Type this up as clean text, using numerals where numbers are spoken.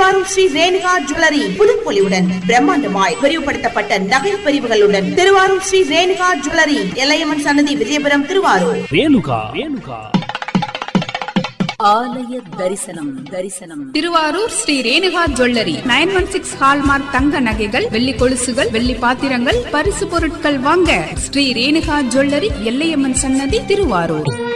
Thiruvarur Sri Renuka jewellery புதுப்பொலிவுடன் பிரம்மாண்டமாய் விரிவுபடுத்தப்பட்ட நகை பிரிவுகளுடன் Thiruvarur Sri Renuka jewellery, Ellaiyamman சன்னதி, விஜயபுரம், திருவாரூர். ரேணுகா ஆலய தரிசனம் திருவாரூர் ஸ்ரீ ரேணுகா ஜுவல்லரி 916 ஹால்மார்க் தங்க நகைகள், வெள்ளி கொலுசுகள், வெள்ளி பாத்திரங்கள், பரிசு பொருட்கள் வாங்க ஸ்ரீ ரேணுகா ஜுவல்லரி, எல்லையம்மன் சன்னதி, திருவாரூர்.